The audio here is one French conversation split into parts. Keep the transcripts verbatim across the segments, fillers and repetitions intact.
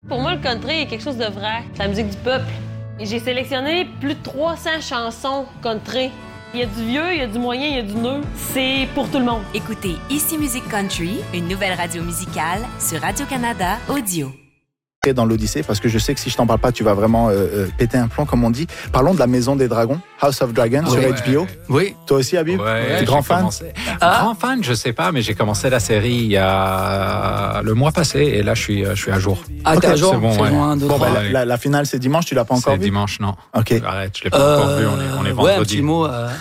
Pour moi, le country est quelque chose de vrai. C'est la musique du peuple. Et j'ai sélectionné plus de trois cents chansons country. Il y a du vieux, il y a du moyen, il y a du neuf. C'est pour tout le monde. Écoutez Ici Musique Country, une nouvelle radio musicale sur Radio-Canada Audio. Dans l'Odyssée, parce que je sais que si je t'en parle pas, tu vas vraiment euh, euh, péter un plomb, comme on dit. Parlons de la Maison des Dragons, House of Dragons, oui, sur ouais. H B O. Oui. Toi aussi, Habib? Ouais, tu es grand fan? Commencé... Ah. Grand fan, je sais pas, mais j'ai commencé la série il y a le mois passé, et là, je suis, je suis à jour. Ah, t'es okay, à jour? C'est bon, ouais. un, deux, bon trois, bah, ouais. la, la, la finale, c'est dimanche, tu l'as pas encore c'est vu? C'est dimanche, non. Ok. Arrête, je l'ai pas euh, encore vu, on est, on est vendredi. Ouais, un petit mot... Euh...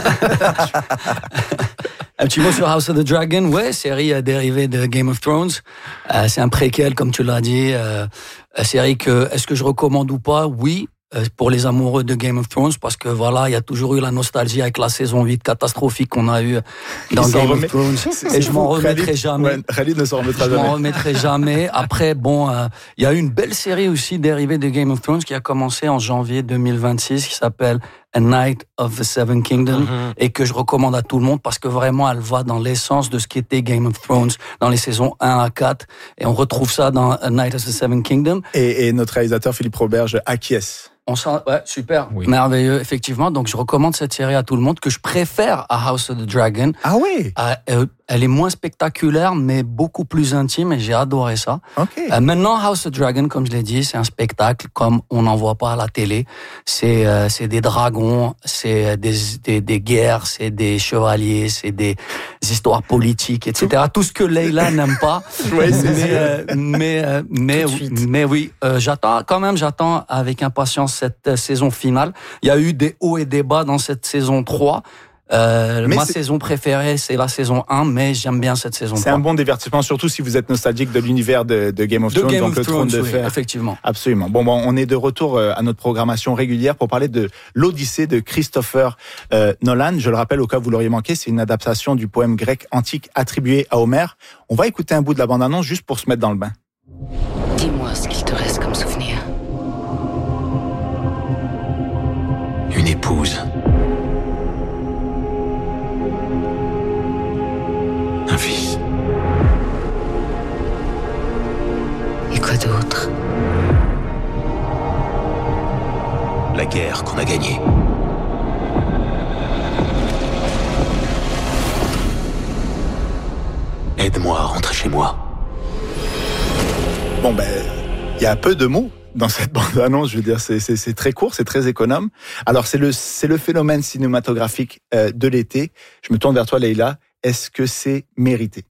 Un petit mot sur House of the Dragon, ouais, série dérivée de Game of Thrones. Euh, c'est un préquel, comme tu l'as dit. Euh, série que, est-ce que je recommande ou pas? Oui, euh, pour les amoureux de Game of Thrones, parce que voilà, il y a toujours eu la nostalgie avec la saison huit catastrophique qu'on a eue dans Game remet... of Thrones. C'est, c'est et je m'en remettrai Khalid, jamais. Ouais, Khalid ne s'en remettra je jamais. Je m'en remettrai jamais. Après, bon, il euh, y a eu une belle série aussi dérivée de Game of Thrones qui a commencé en janvier deux mille vingt-six, qui s'appelle A Night of the Seven Kingdoms, mm-hmm. et que je recommande à tout le monde parce que vraiment elle va dans l'essence de ce qu'était Game of Thrones dans les saisons un à quatre, et on retrouve ça dans A Night of the Seven Kingdoms. Et, et notre réalisateur Philippe Roberge acquiesce. On sent, ouais, super, oui. Merveilleux, effectivement. Donc je recommande cette série à tout le monde, que je préfère à House of the Dragon. Ah oui. Euh, elle est moins spectaculaire, mais beaucoup plus intime, et j'ai adoré ça. Okay. Euh, maintenant, House of the Dragon, comme je l'ai dit, c'est un spectacle comme on n'en voit pas à la télé. C'est, euh, c'est des dragons, c'est des, des, des guerres, c'est des chevaliers, c'est des histoires politiques, et cetera. Tout ce que Leila n'aime pas. Oui, c'est mais, euh, mais, euh, mais, mais, mais oui, euh, j'attends quand même, j'attends avec impatience cette euh, saison finale. Il y a eu des hauts et des bas dans cette saison trois. Euh, ma c'est... saison préférée, c'est la saison un, mais j'aime bien cette saison c'est trois. C'est un bon divertissement, surtout si vous êtes nostalgique de l'univers de, de Game of de Thrones, Game donc of le Thrones, trône de oui, fer. Effectivement. Absolument. Bon, bon, on est de retour à notre programmation régulière pour parler de l'Odyssée de Christopher euh, Nolan. Je le rappelle au cas où vous l'auriez manqué, c'est une adaptation du poème grec antique attribué à Homère. On va écouter un bout de la bande-annonce juste pour se mettre dans le bain. Dis-moi ce qu'il te reste comme souvenir. Une épouse. Un fils. Et quoi d'autre? La guerre qu'on a gagnée. Aide-moi à rentrer chez moi. Bon, ben, il y a peu de mots dans cette bande-annonce, je veux dire, c'est, c'est, c'est très court, c'est très économe. Alors, c'est le, c'est le phénomène cinématographique euh, de l'été. Je me tourne vers toi, Leila. Est-ce que c'est mérité?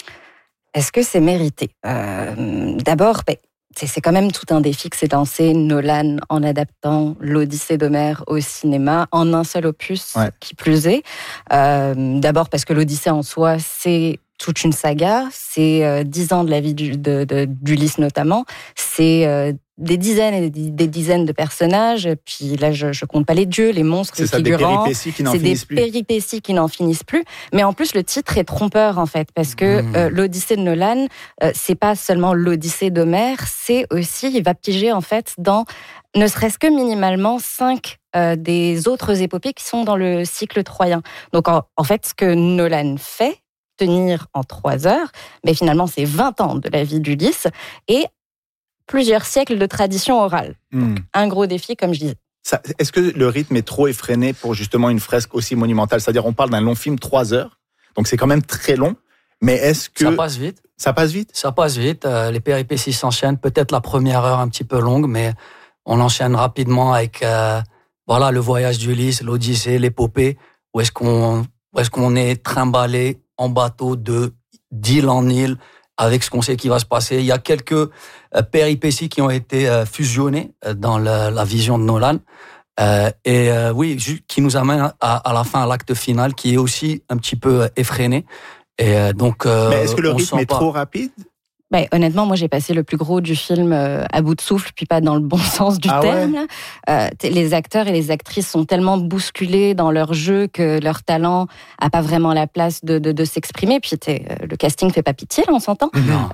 Est-ce que c'est mérité? euh, D'abord, ben, c'est, c'est quand même tout un défi que s'est lancé Nolan en adaptant l'Odyssée d'Homère au cinéma en un seul opus, ouais. Qui plus est. Euh, d'abord parce que l'Odyssée en soi, c'est toute une saga, c'est euh, dix ans de la vie du, de, de, d'Ulysse notamment, c'est euh, des dizaines et des, des dizaines de personnages, puis là je, je compte pas les dieux, les monstres, c'est les ça, figurants, des péripéties qui n'en c'est finissent des plus. péripéties qui n'en finissent plus, mais en plus le titre est trompeur en fait, parce que mmh. euh, l'Odyssée de Nolan, euh, c'est pas seulement l'Odyssée d'Homère, c'est aussi, il va piger en fait dans ne serait-ce que minimalement cinq euh, des autres épopées qui sont dans le cycle troyen. Donc en, en fait, ce que Nolan fait, tenir en trois heures, mais finalement c'est vingt ans de la vie d'Ulysse et plusieurs siècles de tradition orale. Mmh. Donc, un gros défi, comme je disais. Ça, est-ce que le rythme est trop effréné pour justement une fresque aussi monumentale? C'est-à-dire, on parle d'un long film, trois heures, donc c'est quand même très long, mais est-ce que... Ça passe vite. Ça passe vite? Ça passe vite, euh, les péripéties s'enchaînent, peut-être la première heure un petit peu longue, mais on enchaîne rapidement avec euh, voilà, le voyage d'Ulysse, l'Odyssée, l'épopée, où est-ce qu'on, où est-ce qu'on est trimballé en bateau de d'île en île, avec ce qu'on sait qui va se passer. Il y a quelques euh, péripéties qui ont été euh, fusionnées euh, dans le, la vision de Nolan. Euh, et euh, oui, qui nous amène à, à la fin, à l'acte final, qui est aussi un petit peu effréné. Et euh, donc, euh, mais est-ce que le rythme est pas... trop rapide? Ben, honnêtement, moi, j'ai passé le plus gros du film euh, à bout de souffle, puis pas dans le bon sens du ah terme. Ouais. Euh, les acteurs et les actrices sont tellement bousculés dans leur jeu que leur talent a pas vraiment la place de, de, de s'exprimer. Puis t'es, euh, le casting fait pas pitié, là, on s'entend.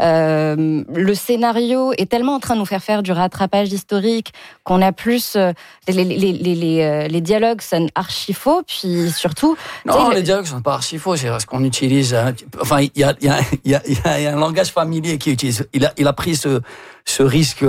Euh, le scénario est tellement en train de nous faire faire du rattrapage historique qu'on a plus... Euh, les, les, les, les, euh, les dialogues sonnent archi faux, puis surtout... Non, les le... dialogues sont pas archi faux, c'est ce qu'on utilise... Hein, enfin, il y a, y, a, y, a, y a un langage familier qui utilise. Il a, il a pris ce, ce risque